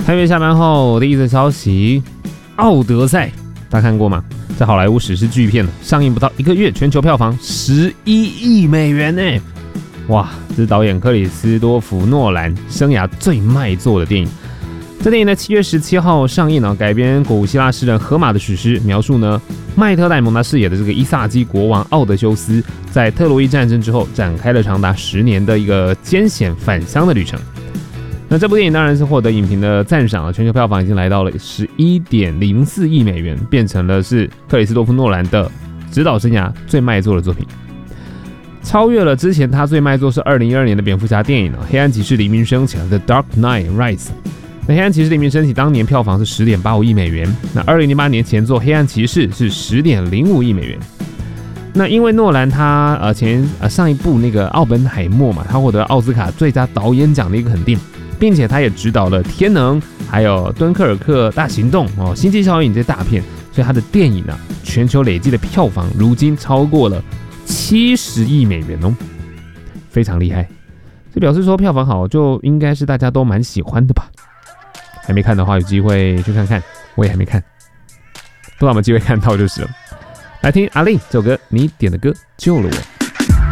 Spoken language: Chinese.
台北下班后第一则消息，奥德赛大家看过吗？在好莱坞史诗巨片上映不到1个月，全球票房11亿美元呢！哇，这是导演克里斯多弗诺兰生涯最卖座的电影。这电影呢7月17号上映改编古希腊诗人荷马的史诗，描述呢麦特戴蒙他饰演的这个伊萨基国王奥德修斯在特洛伊战争之后展开了长达10年的一个艰险返乡的旅程。那这部电影当然是获得影评的赞赏了，全球票房已经来到了11.04亿美元，变成了是克里斯多夫诺兰的执导生涯最卖座的作品，超越了之前他最卖座是2012年的蝙蝠侠电影《黑暗骑士黎明升起》The Dark Knight Rises。那黑暗骑士黎明升起当年票房是10.85亿美元，那2008年前作黑暗骑士是10.05亿美元。那因为诺兰他上一部那个奥本海默嘛，他获得奥斯卡最佳导演奖的一个肯定，并且他也执导了《天能》还有《敦刻尔克大行动》《星际效应》这些大片，所以他的电影全球累计的票房如今超过了70亿美元哦，非常厉害。这表示说票房好就应该是大家都蛮喜欢的吧？还没看的话有机会去看看，我也还没看，不知道有没有机会看到就是了。来听阿令这首歌，你点的歌救了我。